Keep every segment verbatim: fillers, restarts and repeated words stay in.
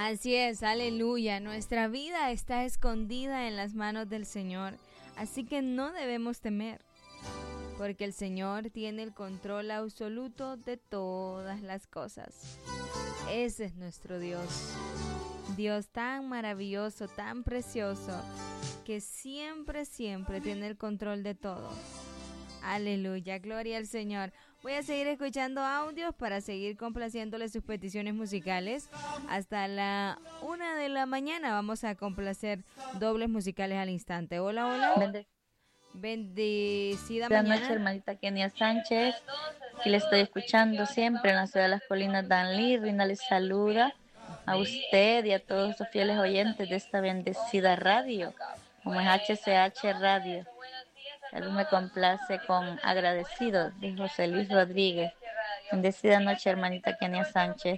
Así es, aleluya. Nuestra vida está escondida en las manos del Señor, así que no debemos temer, porque el Señor tiene el control absoluto de todas las cosas. Ese es nuestro Dios. Dios tan maravilloso, tan precioso, que siempre, siempre tiene el control de todo. Aleluya, gloria al Señor. Voy a seguir escuchando audios para seguir complaciéndole sus peticiones musicales. Hasta la una de la mañana vamos a complacer dobles musicales al instante. Hola, hola. Bende- Bendecida Buenas mañana. noches, hermanita Kenia Sánchez. Aquí le estoy escuchando siempre en la ciudad de las colinas. Danlí, Rina les saluda a usted y a todos los fieles oyentes de esta bendecida radio, como es H C H Radio. Él me complace con Agradecido de José Luis Rodríguez. Bendecida noche, hermanita Kenia Sánchez.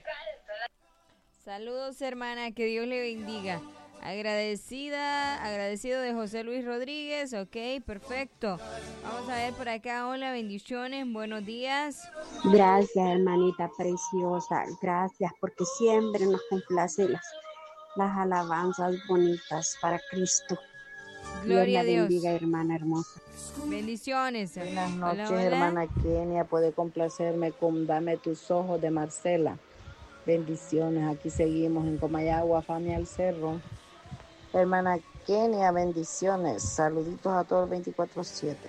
Saludos, hermana, que Dios le bendiga. Agradecida, agradecido de José Luis Rodríguez, ok, perfecto. Vamos a ver por acá, hola, bendiciones, buenos días. Gracias, hermanita preciosa, gracias porque siempre nos complace las, las alabanzas bonitas para Cristo. Dios Gloria la a Dios. bendiga, hermana hermosa. Bendiciones. Buenas Hola, noches, hola. hermana Kenia. Puede complacerme con Dame tus ojos de Marcela. Bendiciones. Aquí seguimos en Comayagua, Fania al Cerro. Hermana Kenia, bendiciones. Saluditos a todos veinticuatro siete.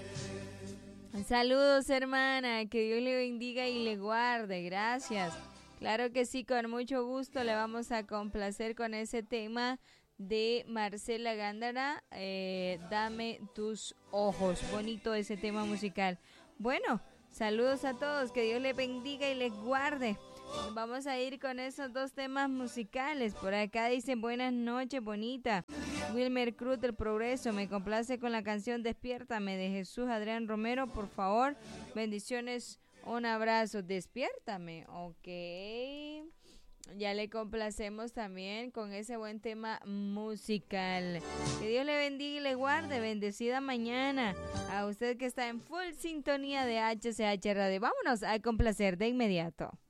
Saludos, hermana, que Dios le bendiga y le guarde, gracias. Claro que sí, con mucho gusto le vamos a complacer con ese tema de Marcela Gándara, eh, Dame tus ojos, bonito ese tema musical. Bueno, saludos a todos, que Dios les bendiga y les guarde. Vamos a ir con esos dos temas musicales. Por acá dicen buenas noches, bonita. Wilmer Cruz del Progreso, me complace con la canción Despiértame de Jesús Adrián Romero, por favor. Bendiciones, un abrazo. Despiértame, ok. Ya le complacemos también con ese buen tema musical. Que Dios le bendiga y le guarde. Bendecida mañana. A usted que está en full sintonía de H C H Radio. Vámonos a complacer de inmediato.